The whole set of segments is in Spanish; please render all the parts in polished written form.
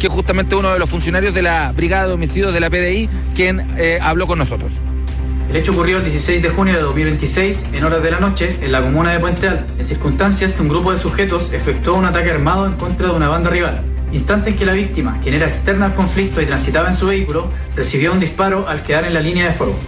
que es justamente uno de los funcionarios de la Brigada de Homicidios de la PDI, quien habló con nosotros. El hecho ocurrió el 16 de junio de 2026, en horas de la noche, en la comuna de Puente Alto, en circunstancias que un grupo de sujetos efectuó un ataque armado en contra de una banda rival. Instante en que la víctima, quien era externa al conflicto y transitaba en su vehículo, recibió un disparo al quedar en la línea de fuego.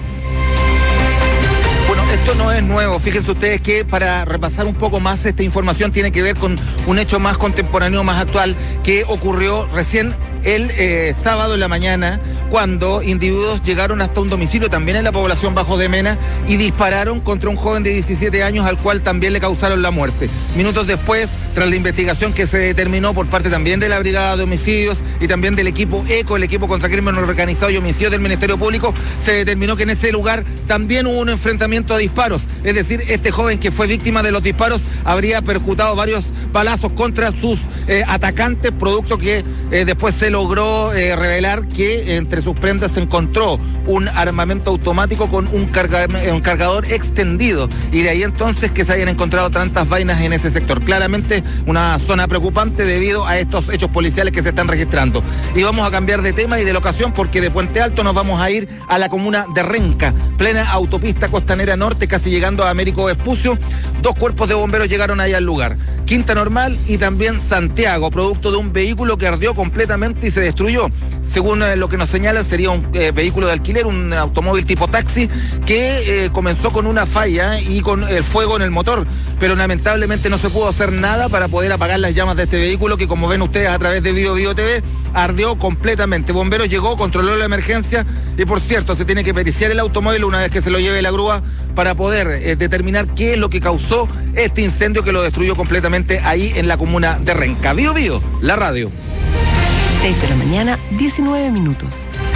Bueno, esto no es nuevo. Fíjense ustedes que para repasar un poco más esta información tiene que ver con un hecho más contemporáneo, más actual, que ocurrió recién el sábado en la mañana, cuando individuos llegaron hasta un domicilio también en la población Bajo de Mena y dispararon contra un joven de 17 años al cual también le causaron la muerte. Minutos después, tras la investigación que se determinó por parte también de la Brigada de Homicidios y también del equipo ECO, el equipo contra crimen organizado y homicidios del Ministerio Público, se determinó que en ese lugar también hubo un enfrentamiento a disparos. Es decir, este joven que fue víctima de los disparos habría percutado varios balazos contra sus atacantes, producto que después se logró revelar que entre sus prendas se encontró un armamento automático con un cargador extendido, y de ahí entonces que se hayan encontrado tantas vainas en ese sector. Claramente una zona preocupante debido a estos hechos policiales que se están registrando. Y vamos a cambiar de tema y de locación, porque de Puente Alto nos vamos a ir a la comuna de Renca, plena autopista costanera norte, casi llegando a Américo Vespucio. 2 cuerpos de bomberos llegaron ahí al lugar, Quinta Normal y también Santiago, producto de un vehículo que ardió completamente y se destruyó. Según lo que nos señalan, sería un vehículo de alquiler, un automóvil tipo taxi, que comenzó con una falla y con el fuego en el motor, pero lamentablemente no se pudo hacer nada para poder apagar las llamas de este vehículo, que, como ven ustedes a través de Bio TV, ardió completamente. Bomberos llegó, controló la emergencia y, por cierto, se tiene que periciar el automóvil una vez que se lo lleve la grúa para poder determinar qué es lo que causó este incendio que lo destruyó completamente ahí en la comuna de Renca. Bio, la radio. 6 de la mañana, 19 minutos.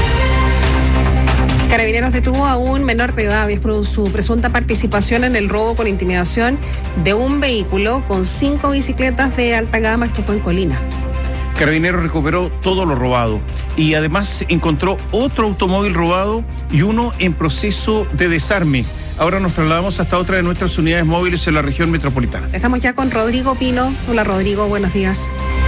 Carabineros detuvo a un menor de edad por su presunta participación en el robo con intimidación de un vehículo con 5 bicicletas de alta gama. Esto fue en Colina. Carabineros recuperó todo lo robado y además encontró otro automóvil robado y uno en proceso de desarme. Ahora nos trasladamos hasta otra de nuestras unidades móviles en la región metropolitana. Estamos ya con Rodrigo Pino. Hola, Rodrigo, buenos días.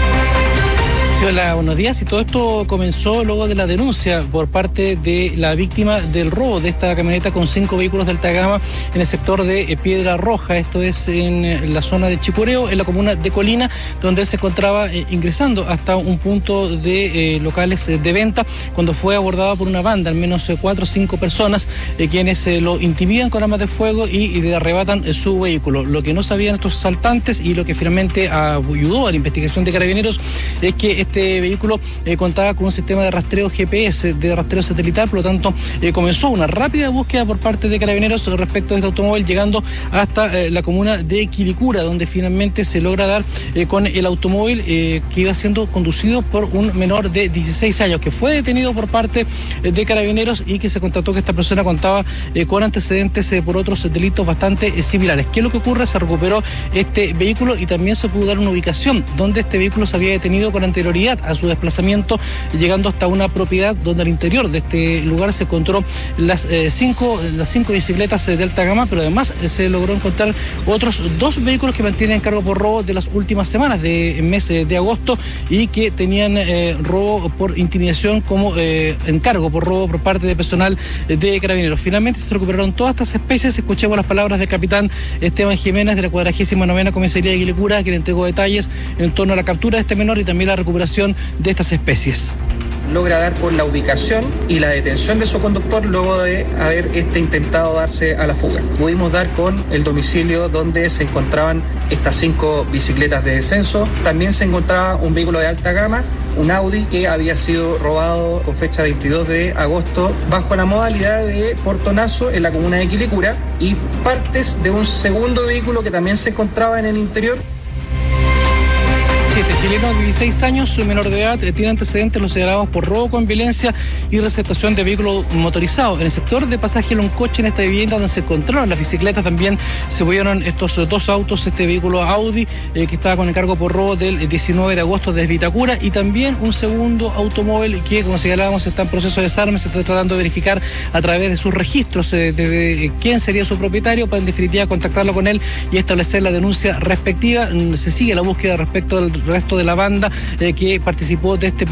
Sí, hola, buenos días. Y todo esto comenzó luego de la denuncia por parte de la víctima del robo de esta camioneta con 5 vehículos de alta gama en el sector de Piedra Roja. Esto es en la zona de Chicureo, en la comuna de Colina, donde él se encontraba ingresando hasta un punto de locales de venta, cuando fue abordado por una banda, al menos 4 o 5 personas, quienes lo intimidan con armas de fuego y le arrebatan su vehículo. Lo que no sabían estos asaltantes, y lo que finalmente ayudó a la investigación de Carabineros, es que este vehículo contaba con un sistema de rastreo GPS, de rastreo satelital. Por lo tanto, comenzó una rápida búsqueda por parte de Carabineros respecto de este automóvil, llegando hasta la comuna de Quilicura, donde finalmente se logra dar con el automóvil que iba siendo conducido por un menor de 16 años, que fue detenido por parte de Carabineros y que se constató que esta persona contaba con antecedentes por otros delitos bastante similares. ¿Qué es lo que ocurre? Se recuperó este vehículo y también se pudo dar una ubicación donde este vehículo se había detenido con anterioridad a su desplazamiento, llegando hasta una propiedad donde al interior de este lugar se encontró las 5 bicicletas de alta gama, pero además se logró encontrar otros 2 vehículos que mantienen cargo por robo de las últimas semanas de mes de agosto y que tenían robo por intimidación como encargo por robo por parte de personal de Carabineros. Finalmente se recuperaron todas estas especies. Escuchemos las palabras del capitán Esteban Jiménez de la 49ª Comisaría de Quilicura, quien entregó detalles en torno a la captura de este menor y también la recuperación de estas especies. Logra dar con la ubicación y la detención de su conductor luego de haber intentado darse a la fuga. Pudimos dar con el domicilio donde se encontraban estas 5 bicicletas de descenso. También se encontraba un vehículo de alta gama, un Audi, que había sido robado con fecha 22 de agosto bajo la modalidad de portonazo en la comuna de Quilicura, y partes de un segundo vehículo que también se encontraba en el interior. Este chileno de 16 años, menor de edad, tiene antecedentes los señalados por robo con violencia y receptación de vehículos motorizados. En el sector de Pasaje Loncoche, en esta vivienda donde se encontraron las bicicletas, también se vieron estos 2 autos, este vehículo Audi que estaba con encargo por robo del 19 de agosto desde Vitacura, y también un segundo automóvil que, como señalábamos, está en proceso de desarme. Se está tratando de verificar a través de sus registros de quién sería su propietario, para en definitiva contactarlo con él y establecer la denuncia respectiva. Se sigue la búsqueda respecto del resto de la banda que participó de este